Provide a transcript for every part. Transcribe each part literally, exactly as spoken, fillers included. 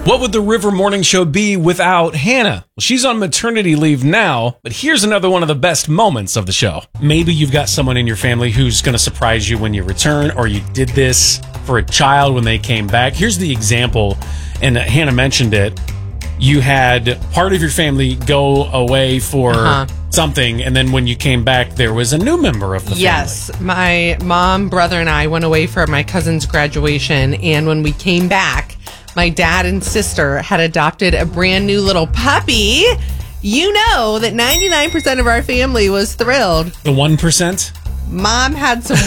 What would the River Morning Show be without Hannah? Well, she's on maternity leave now, but here's another one of the best moments of the show. Maybe you've got someone in your family who's going to surprise you when you return, or you did this for a child when they came back. Here's the example, and Hannah mentioned it. You had part of your family go away for uh-huh. something, and then when you came back, there was a new member of the yes, family. Yes, my mom, brother, and I went away for my cousin's graduation, and when we came back, my dad and sister had adopted a brand new little puppy. You know that ninety-nine percent of our family was thrilled. The one percent? Mom had some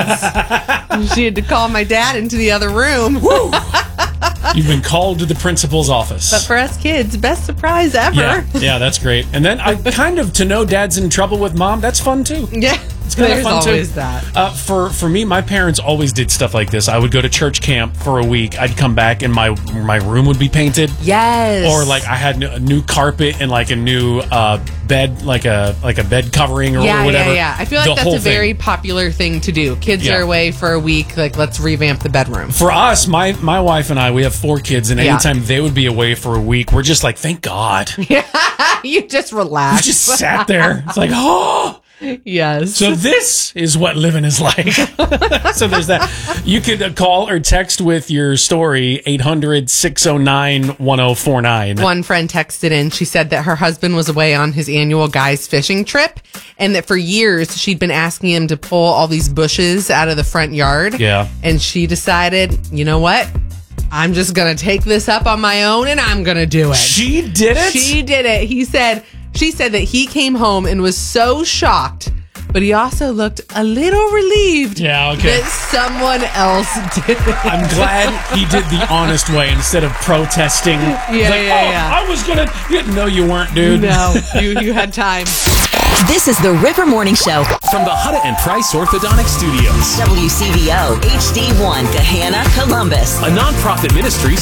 words. She had to call my dad into the other room. Woo! You've been called to the principal's office. But for us kids, best surprise ever. Yeah, yeah, that's great. And then I kind of to know dad's in trouble with mom, that's fun too. Yeah. It's kind There's of fun always too. that. Uh, for for me, my parents always did stuff like this. I would go to church camp for a week. I'd come back and my my room would be painted. Yes. Or like I had a new carpet and like a new uh, bed, like a like a bed covering or yeah, whatever. Yeah, yeah, I feel like the that's a thing. very popular thing to do. Kids Yeah. are away for a week. Like, let's revamp the bedroom. For us, my my wife and I, we have four kids, and Yeah. anytime they would be away for a week, we're just like, thank God. You just We relax. just sat there. It's like, oh. Yes. So this is what living is like. So there's that. You could uh, call or text with your story, eight hundred, six oh nine, one oh four nine. One friend texted in. She said that her husband was away on his annual guys fishing trip, and that for years she'd been asking him to pull all these bushes out of the front yard. Yeah. And she decided, you know what? I'm just going to take this up on my own, and I'm going to do it. She did it? She did it. He said... She said that he came home and was so shocked, but he also looked a little relieved Yeah, okay. that someone else did it. I'm glad he did the honest way instead of protesting. Yeah, He's like, yeah, oh, yeah. I was going to... No, you weren't, dude. No, you, you had time. This is the River Morning Show from the Huda and Price Orthodontic Studios. W C V O H D one, Gahanna, Columbus. A nonprofit ministry